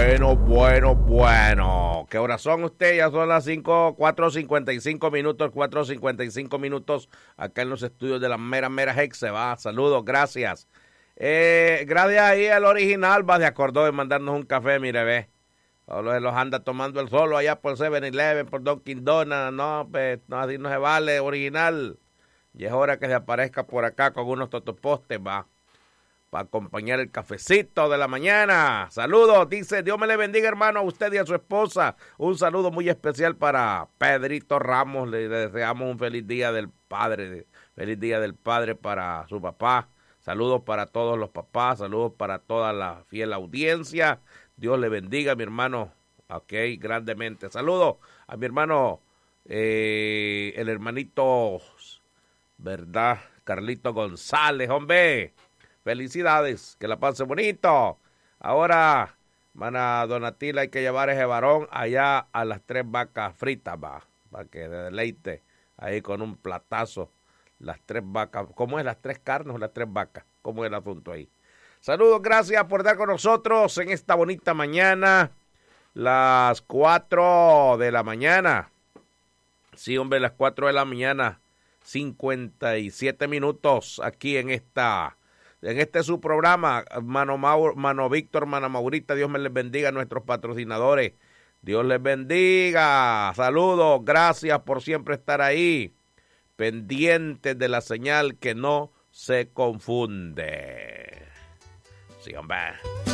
Bueno. ¿Qué horas son ustedes? Ya son las 4:55 minutos, 4:55 minutos acá en los estudios de la mera Hexe, va. Saludos, gracias. Gracias ahí al original, va, de acordó de mandarnos un café, mire, ve. Solo se los anda tomando el solo allá por 7-Eleven, por Dunkin' Donuts, no, pues, no, así no se vale, original. Y es hora que se aparezca por acá con unos totopostes, va. Para acompañar el cafecito de la mañana. Saludos, dice, Dios me le bendiga, hermano, a usted y a su esposa. Un saludo muy especial para Pedrito Ramos. Le deseamos un feliz día del padre. Feliz día del padre para su papá. Saludos para todos los papás. Saludos para toda la fiel audiencia. Dios le bendiga, mi hermano. Ok, grandemente. Saludos a mi hermano, el hermanito, ¿verdad? Carlito González, hombre. Felicidades, que la pase bonito. Ahora, mana Donatila, hay que llevar ese varón allá a las 3 vacas fritas, va, para que deleite ahí con un platazo. Las 3 vacas, ¿cómo es? ¿Las 3 carnes o las 3 vacas? ¿Cómo es el asunto ahí? Saludos, gracias por estar con nosotros en esta bonita mañana, las 4 de la mañana. Sí, hombre, las 4 de la mañana, 57 minutos aquí en este su programa, Mano Víctor, Mano Maurita. Dios me les bendiga a nuestros patrocinadores. Dios les bendiga. Saludos, gracias por siempre estar ahí, pendientes de la señal que no se confunde. Sí, hombre.